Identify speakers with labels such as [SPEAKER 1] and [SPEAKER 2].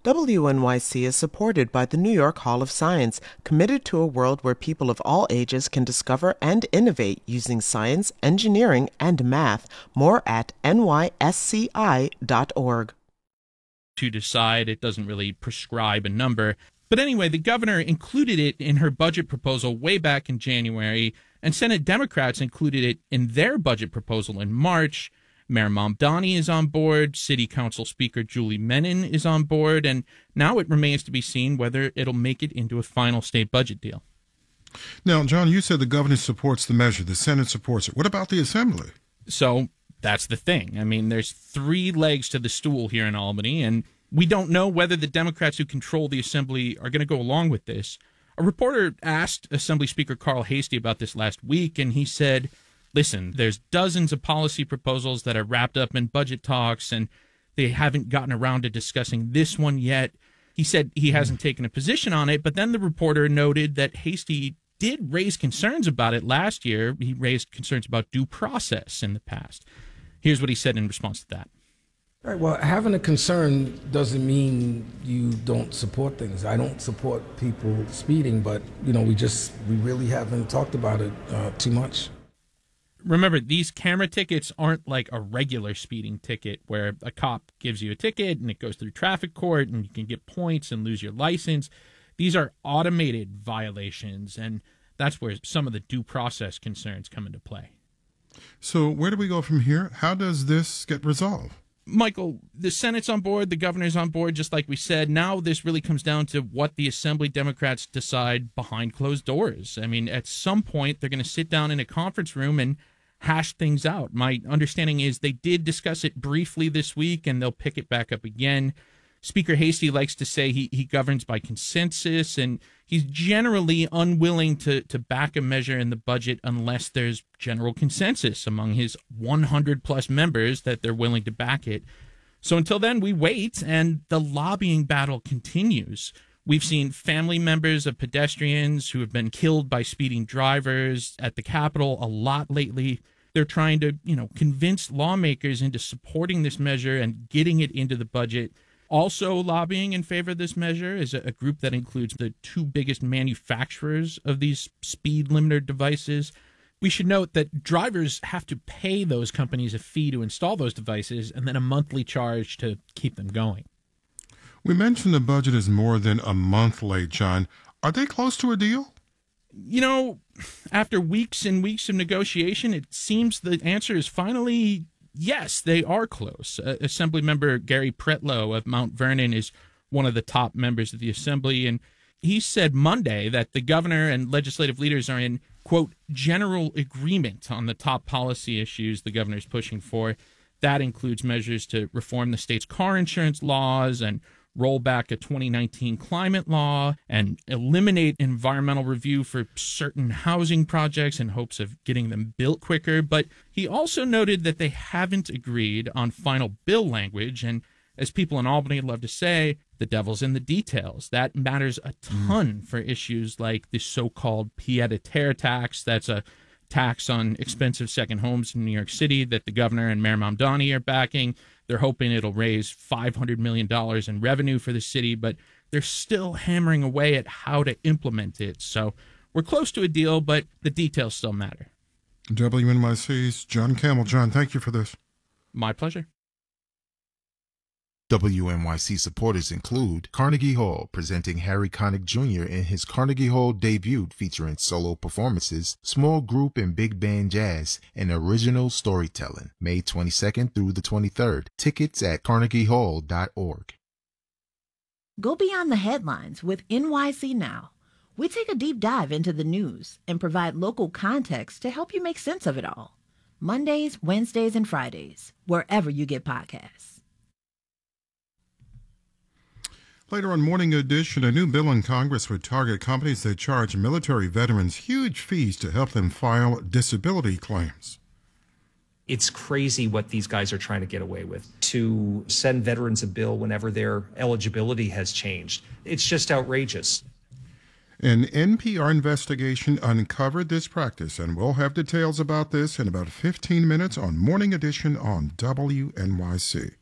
[SPEAKER 1] WNYC is supported by the New York Hall of Science, committed to a world where people of all ages can discover and innovate using science, engineering, and math. More at nysci.org.
[SPEAKER 2] To decide, it doesn't really prescribe a number. But anyway, the governor included it in her budget proposal way back in January, and Senate Democrats included it in their budget proposal in March. Mayor Mamdani is on board, City Council Speaker Julie Menin is on board, and now it remains to be seen whether it'll make it into a final state budget deal.
[SPEAKER 3] Now, John, you said the governor supports the measure, the Senate supports it. What about the Assembly?
[SPEAKER 2] So that's the thing. I mean, there's three legs to the stool here in Albany, and we don't know whether the Democrats who control the Assembly are going to go along with this. A reporter asked Assembly Speaker Carl Heastie about this last week, and he said, listen, there's dozens of policy proposals that are wrapped up in budget talks, and they haven't gotten around to discussing this one yet. He said he hasn't taken a position on it, but then the reporter noted that Heastie did raise concerns about it last year. He raised concerns about due process in the past. Here's what he said in response to that.
[SPEAKER 4] All right, well, having a concern doesn't mean you don't support things. I don't support people speeding, but, we really haven't talked about it too much.
[SPEAKER 2] Remember, these camera tickets aren't like a regular speeding ticket where a cop gives you a ticket and it goes through traffic court and you can get points and lose your license. These are automated violations, and that's where some of the due process concerns come into play.
[SPEAKER 3] So where do we go from here? How does this get resolved?
[SPEAKER 2] Michael, the Senate's on board, the governor's on board, just like we said. Now this really comes down to what the Assembly Democrats decide behind closed doors. I mean, at some point, they're going to sit down in a conference room and hash things out. My understanding is they did discuss it briefly this week, and they'll pick it back up again. Speaker Heastie likes to say he governs by consensus, and he's generally unwilling to back a measure in the budget unless there's general consensus among his 100-plus members that they're willing to back it. So until then, we wait, and the lobbying battle continues. We've seen family members of pedestrians who have been killed by speeding drivers at the Capitol a lot lately. They're trying to, convince lawmakers into supporting this measure and getting it into the budget. Also lobbying in favor of this measure is a group that includes the two biggest manufacturers of these speed limiter devices. We should note that drivers have to pay those companies a fee to install those devices and then a monthly charge to keep them going.
[SPEAKER 3] We mentioned the budget is more than a month late, John. Are they close to a deal?
[SPEAKER 2] After weeks and weeks of negotiation, it seems the answer is finally yes, they are close. Assemblymember Gary Pretlow of Mount Vernon is one of the top members of the Assembly, and he said Monday that the governor and legislative leaders are in, quote, general agreement on the top policy issues the governor's pushing for. That includes measures to reform the state's car insurance laws and roll back a 2019 climate law and eliminate environmental review for certain housing projects in hopes of getting them built quicker. But he also noted that they haven't agreed on final bill language. And as people in Albany love to say, the devil's in the details. That matters a ton for issues like the so-called pied-à-terre tax. That's a tax on expensive second homes in New York City that the governor and Mayor Mamdani are backing. They're hoping it'll raise $500 million in revenue for the city, but they're still hammering away at how to implement it. So we're close to a deal, but the details still matter.
[SPEAKER 3] WNYC's John Campbell. John, thank you for this.
[SPEAKER 2] My pleasure.
[SPEAKER 5] WNYC supporters include Carnegie Hall, presenting Harry Connick Jr. in his Carnegie Hall debut featuring solo performances, small group and big band jazz, and original storytelling, May 22nd through the 23rd. Tickets at carnegiehall.org.
[SPEAKER 6] Go beyond the headlines with NYC Now. We take a deep dive into the news and provide local context to help you make sense of it all. Mondays, Wednesdays, and Fridays, wherever you get podcasts.
[SPEAKER 3] Later on Morning Edition, a new bill in Congress would target companies that charge military veterans huge fees to help them file disability claims.
[SPEAKER 7] It's crazy what these guys are trying to get away with, to send veterans a bill whenever their eligibility has changed. It's just outrageous.
[SPEAKER 3] An NPR investigation uncovered this practice, and we'll have details about this in about 15 minutes on Morning Edition on WNYC.